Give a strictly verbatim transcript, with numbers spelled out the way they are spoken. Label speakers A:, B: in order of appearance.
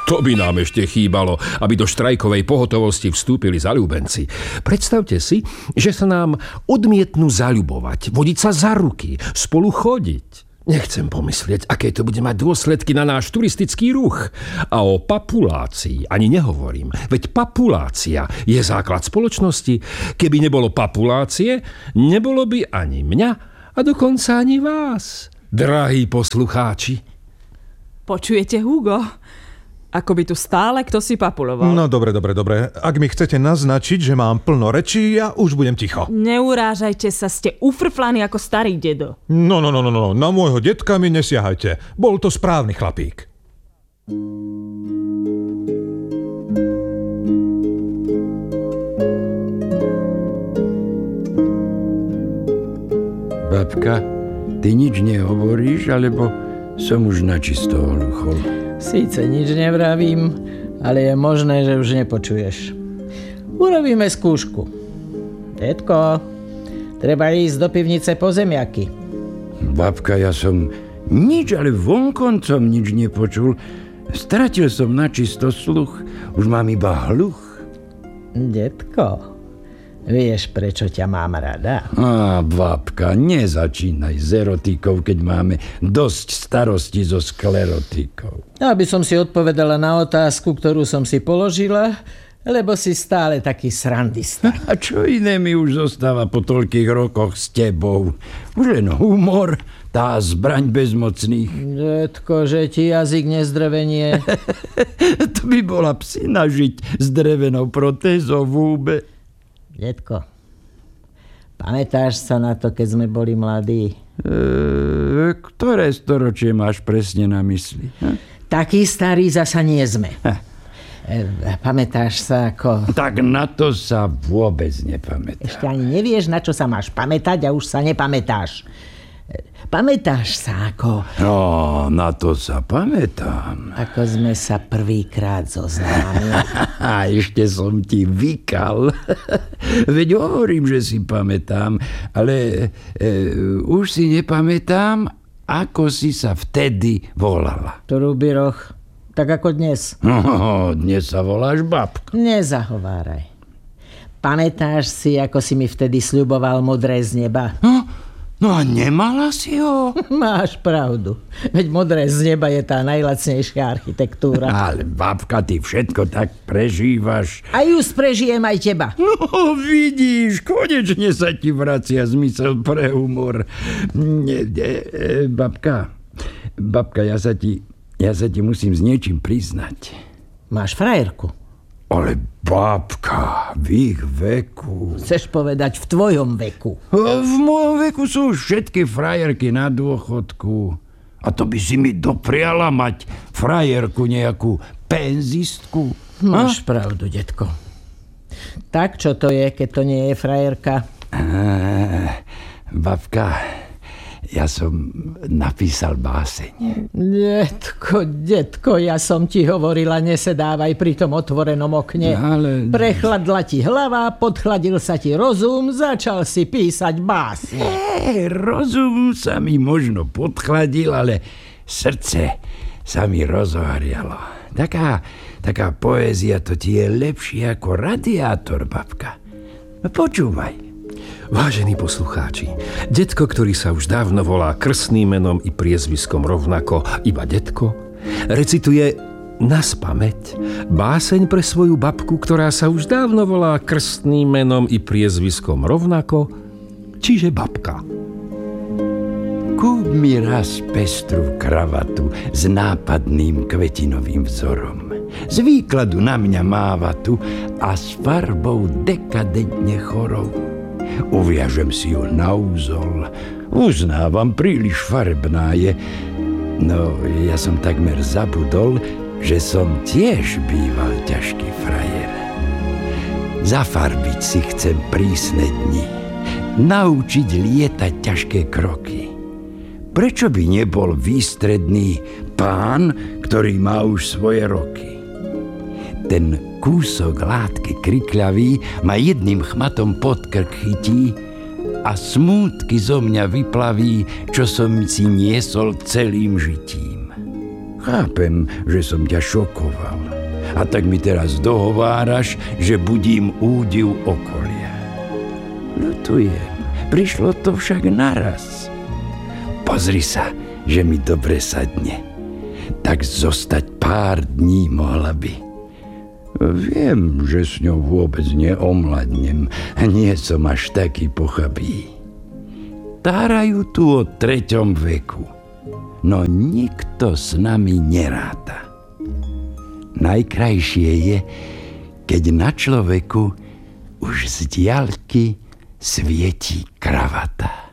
A: To by nám ešte chýbalo, aby do štrajkovej pohotovosti vstúpili zaľúbenci. Predstavte si, že sa nám odmietnú zaľubovať, vodiť sa za ruky, spolu chodiť. Nechcem pomyslieť, aké to bude mať dôsledky na náš turistický ruch. A o papulácii ani nehovorím. Veď papulácia je základ spoločnosti. Keby nebolo papulácie, nebolo by ani mňa a dokonca ani vás, drahí poslucháči.
B: Počujete, Hugo? Ako by tu stále kto si papuloval.
C: No dobre, dobre, dobre. Ak mi chcete naznačiť, že mám plno rečí, ja už budem ticho.
B: Neurážajte sa, ste ufrflaní ako starý dedo.
C: No, no, no, no, no. Na môjho detka mi nesiahajte. Bol to správny chlapík.
D: Babka, ty nič nehovoríš, alebo som už načisto hluchol?
E: Síce nič nevravím, ale je možné, že už nepočuješ. Urobíme skúšku. Detko, treba ísť do pivnice po zemiaky.
D: Babka, ja som nič, ale vonkoncom nič nepočul. Stratil som načisto sluch. Už mám iba hluch.
E: Detko, vieš, prečo ťa mám rada?
D: Á, babka, nezačínaj s erotikou, keď máme dosť starosti so sklerotikou.
E: Aby som si odpovedala na otázku, ktorú som si položila, lebo si stále taký srandista.
D: A čo iné mi už zostáva po toľkých rokoch s tebou? Už len humor, tá zbraň bezmocných.
E: Detko, že ti jazyk nezdrevenie.
D: To by bola psina žiť s drevenou protézou v húbe.
E: Detko, pamätáš sa na to, keď sme boli mladí?
D: E, ktoré storočie máš presne na mysli? Ha?
E: Takí starí zasa nie sme. E, pamätáš sa ako...
D: Tak na to sa vôbec nepamätám.
E: Ešte ani nevieš, na čo sa máš pamätať a už sa nepamätáš. Pamätáš sa ako...
D: No, na to sa pamätám.
E: Ako sme sa prvýkrát zoznámili.
D: A ešte som ti vykal. Veď hovorím, že si pamätám, ale e, už si nepamätám, ako si sa vtedy volala.
E: Trubiroch, tak ako dnes.
D: No, dnes sa voláš babka.
E: Nezahováraj. Pamätáš si, ako si mi vtedy sľuboval modré z neba?
D: No, No a nemala si ho?
E: Máš pravdu. Veď modré z neba je tá najlacnejšia architektúra.
D: Ale babka, ty všetko tak prežívaš.
E: A just prežijem aj teba.
D: No vidíš, konečne sa ti vracia zmysel pre humor. E, e, babka, babka, ja sa ti, ja sa ti musím s niečím priznať.
E: Máš frajerku?
D: Ale babka, v ich veku...
E: Chceš povedať v tvojom veku?
D: V mojom veku sú už všetky frajerky na dôchodku. A to by si mi dopriala mať frajerku nejakú penzistku.
E: Máš a? pravdu, detko. Tak čo to je, keď to nie je frajerka?
D: Á, babka, ja som napísal báseň.
E: Detko, detko, ja som ti hovorila, nesedávaj pri tom otvorenom okne.
D: Ale...
E: Prechladla ti hlava, podchladil sa ti rozum, začal si písať básne.
D: Hey, rozum sa mi možno podchladil, ale srdce sa mi rozohrialo. Taká, taká poézia to ti je lepšie ako radiátor, babka. Počúvaj.
A: Vážení poslucháči, detko, ktorý sa už dávno volá krstným menom i priezviskom rovnako iba detko, recituje naspamäť báseň pre svoju babku, ktorá sa už dávno volá krstným menom i priezviskom rovnako, čiže babka.
D: Kúp mi raz pestru kravatu s nápadným kvetinovým vzorom. Z výkladu na mňa mávatu a s farbou dekadentne chorou. Uviažem si ju na úzol. Uznávam, príliš farbná je. No, ja som takmer zabudol, že som tiež býval ťažký frajer. Zafarbiť si chcem prísne dni. Naučiť lietať ťažké kroky. Prečo by nebol výstredný pán, ktorý má už svoje roky? Ten kúsok látky krikľavý ma jedným chmatom pod krk chytí a smútky zo mňa vyplaví, čo som si niesol celým žitím. Chápem, že som ťa šokoval. A tak mi teraz dohováraš, že budím údiv okolia. Ľutujem, prišlo to však naraz. Pozri sa, že mi dobre sadne. Tak zostať pár dní mohla by. Viem, že s ňou vôbec neomladnem. Nie som až taký pochabý. Tárajú tu o treťom veku. No nikto s nami neráta. Najkrajšie je, keď na človeku už z diaľky svieti kravata.